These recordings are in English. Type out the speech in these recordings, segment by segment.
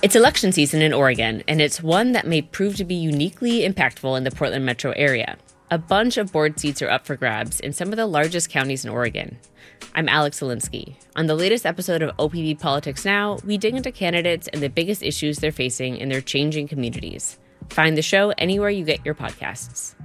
It's election season in Oregon, and it's one that may prove to be uniquely impactful in the Portland metro area. A bunch of board seats are up for grabs in some of the largest counties in Oregon. I'm Alex Zielinski. On the latest episode of OPB Politics Now, we dig into candidates and the biggest issues they're facing in their changing communities. Find the show anywhere you get your podcasts.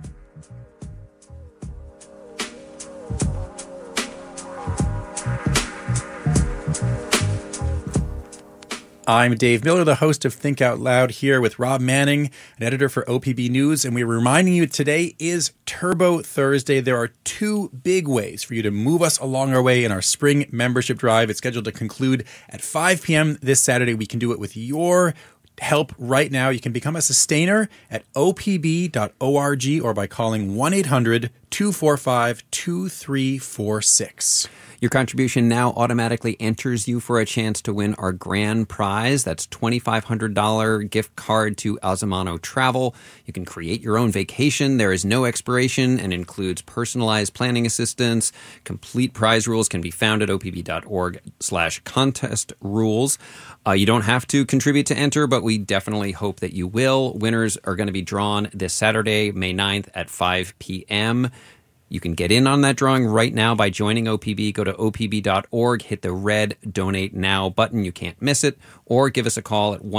I'm Dave Miller, the host of Think Out Loud, here with Rob Manning, an editor for OPB News, and we're reminding you today is Turbo Thursday. There are two big ways for you to move us along our way in our spring membership drive. It's scheduled to conclude at 5 p.m. this Saturday. We can do it with your help right now. You can become a sustainer at opb.org or by calling 1-800-245-2346. Your contribution now automatically enters you for a chance to win our grand prize. That's $2,500 gift card to Alzamano Travel. You can create your own vacation. There is no expiration and includes personalized planning assistance. Complete prize rules can be found at opb.org/contest rules. You don't have to contribute to enter, but we definitely hope that you will. Winners are going to be drawn this Saturday, May 9th at 5 p.m. You can get in on that drawing right now by joining OPB. Go to opb.org, hit the red Donate Now button. You can't miss it. Or give us a call at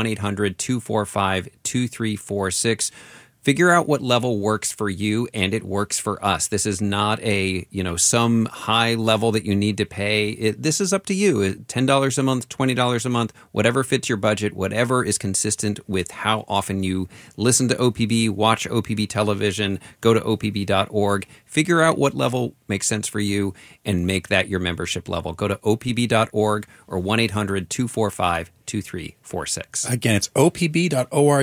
1-800-245-2346. Figure out what level works for you, and it works for us. This is not a, some high level that you need to pay. This is up to you. $10 a month, $20 a month, whatever fits your budget, whatever is consistent with how often you listen to OPB, watch OPB television, go to opb.org. Figure out what level makes sense for you and make that your membership level. Go to opb.org or 1-800-245-2346. Again, it's opb.org,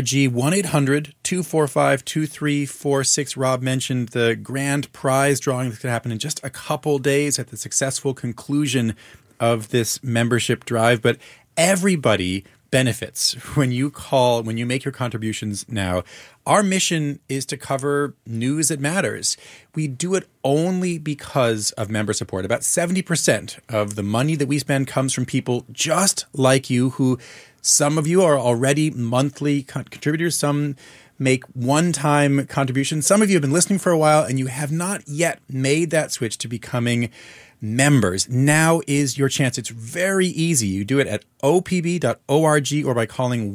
1-800-245-2346. Rob mentioned the grand prize drawing that could happen in just a couple days at the successful conclusion of this membership drive. But everybody benefits when you make your contributions now. Our mission is to cover news that matters. We do it only because of member support. About 70% of the money that we spend comes from people just like you, who some of you are already monthly contributors, some make one-time contributions. Some of you have been listening for a while and you have not yet made that switch to becoming members. Now is your chance. It's very easy. You do it at opb.org or by calling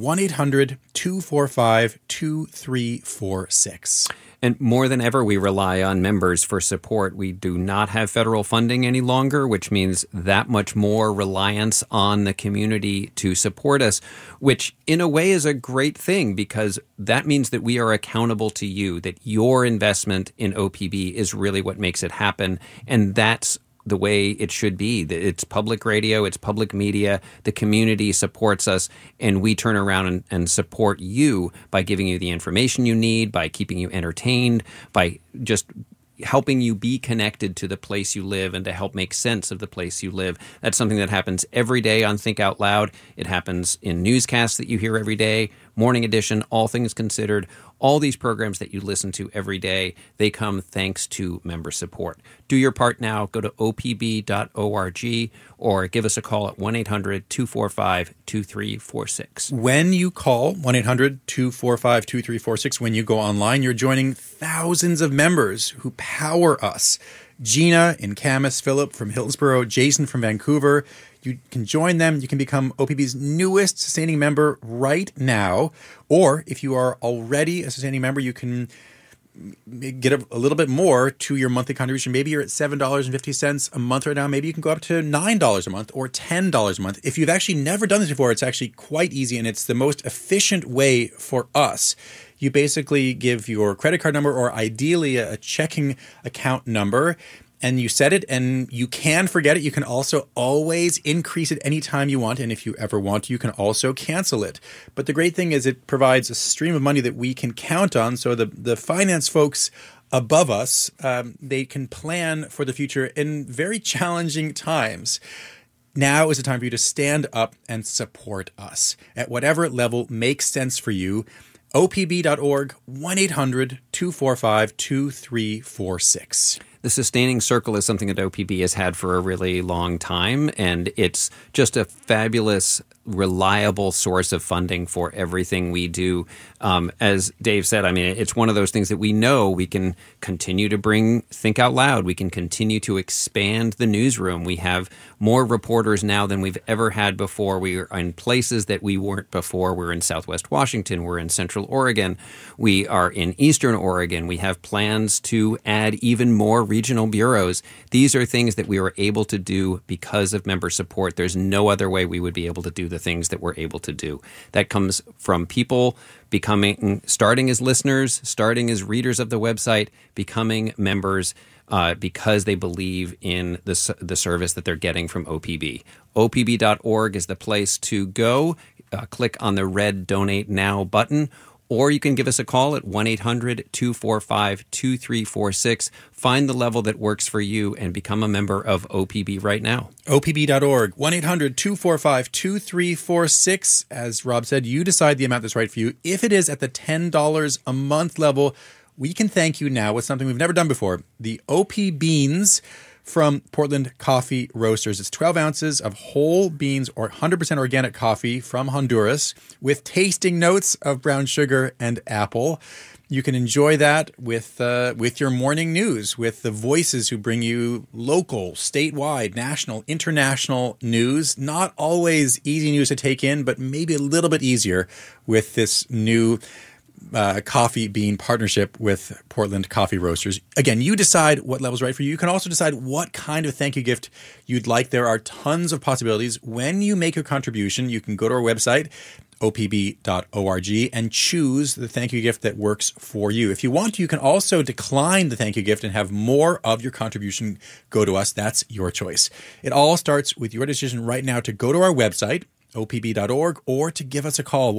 1-800-245-2346. And more than ever, we rely on members for support. We do not have federal funding any longer, which means that much more reliance on the community to support us, which in a way is a great thing because that means that we are accountable to you, that your investment in OPB is really what makes it happen. And that's the way it should be. It's public radio, it's public media, the community supports us, and we turn around and support you by giving you the information you need, by keeping you entertained, by just helping you be connected to the place you live and to help make sense of the place you live. That's something that happens every day on Think Out Loud. It happens in newscasts that you hear every day, Morning Edition, All Things Considered. All these programs that you listen to every day, they come thanks to member support. Do your part now. Go to opb.org or give us a call at 1-800-245-2346. When you call 1-800-245-2346, when you go online, you're joining thousands of members who power us. Gina in Camas, Philip from Hillsborough, Jason from Vancouver. You can join them. You can become OPB's newest sustaining member right now. Or if you are already a sustaining member, you can get a little bit more to your monthly contribution. Maybe you're at $7.50 a month right now. Maybe you can go up to $9 a month or $10 a month. If you've actually never done this before, it's actually quite easy, and it's the most efficient way for us. You basically give your credit card number or ideally a checking account number, and you set it, and you can forget it. You can also always increase it anytime you want, and if you ever want, you can also cancel it. But the great thing is it provides a stream of money that we can count on, so the finance folks above us, they can plan for the future in very challenging times. Now is the time for you to stand up and support us at whatever level makes sense for you. opb.org, 1-800-245-2346. the sustaining circle is something that OPB has had for a really long time, and it's just a fabulous, reliable source of funding for everything we do. As Dave said, I mean, it's one of those things that we know we can continue to bring Think Out Loud. We can continue to expand the newsroom. We have more reporters now than we've ever had before. We are in places that we weren't before. We're in Southwest Washington. We're in Central Oregon. We are in Eastern Oregon. We have plans to add even more regional bureaus. These are things that we were able to do because of member support. There's no other way we would be able to do the things that we're able to do. That comes from people starting as listeners, starting as readers of the website, becoming members because they believe in the service that they're getting from OPB. OPB.org is the place to go. Click on the red Donate Now button, or you can give us a call at 1-800-245-2346. Find the level that works for you and become a member of OPB right now. OPB.org, 1-800-245-2346. As Rob said, you decide the amount that's right for you. If it is at the $10 a month level, we can thank you now with something we've never done before. The OP Beans from Portland Coffee Roasters. It's 12 ounces of whole beans or 100% organic coffee from Honduras with tasting notes of brown sugar and apple. You can enjoy that with your morning news, with the voices who bring you local, statewide, national, international news. Not always easy news to take in, but maybe a little bit easier with this new coffee bean partnership with Portland Coffee Roasters. Again, you decide what level's right for you. You can also decide what kind of thank you gift you'd like. There are tons of possibilities. When you make your contribution, you can go to our website, opb.org, and choose the thank you gift that works for you. If you want to, you can also decline the thank you gift and have more of your contribution go to us. That's your choice. It all starts with your decision right now to go to our website, opb.org, or to give us a call,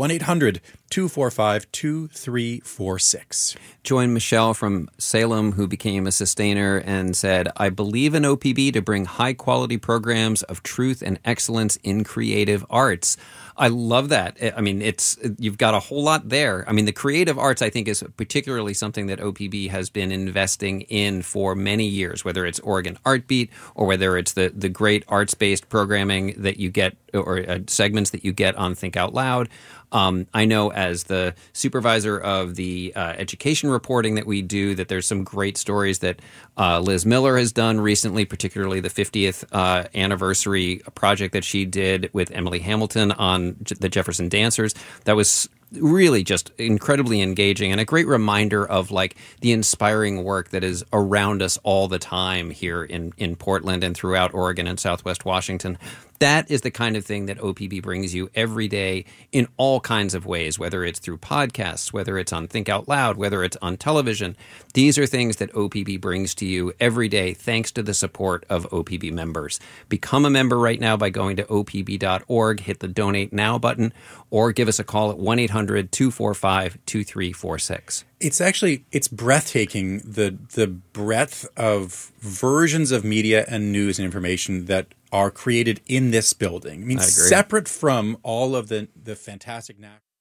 1-800-245-2346. Join Michelle from Salem, who became a sustainer and said, I believe in OPB to bring high-quality programs of truth and excellence in creative arts. I love that. I mean, you've got a whole lot there. I mean, the creative arts, I think, is particularly something that OPB has been investing in for many years, whether it's Oregon Art Beat or whether it's the great arts-based programming that you get or segments that you get on Think Out Loud. I know as the supervisor of the education reporting that we do that there's some great stories that Liz Miller has done recently, particularly the 50th anniversary project that she did with Emily Hamilton on the Jefferson Dancers. That was really just incredibly engaging and a great reminder of like the inspiring work that is around us all the time here in Portland and throughout Oregon and Southwest Washington. That is the kind of thing that OPB brings you every day in all kinds of ways, whether it's through podcasts, whether it's on Think Out Loud, whether it's on television. These are things that OPB brings to you every day thanks to the support of OPB members. Become a member right now by going to opb.org, hit the Donate Now button, or give us a call at 1-800-245-2346. It's breathtaking, the breadth of versions of media and news and information that are created in this building. I mean, separate from all of the fantastic